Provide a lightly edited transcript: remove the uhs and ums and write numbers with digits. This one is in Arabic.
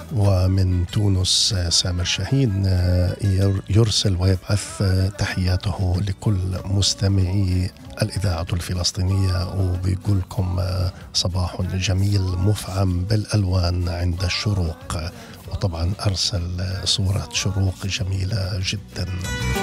ومن تونس سامر شاهين يرسل ويبعث تحياته لكل مستمعي الإذاعة الفلسطينية، وبيقول لكم صباح جميل مفعم بالألوان عند الشروق. وطبعا أرسل صورة شروق جميلة جدا.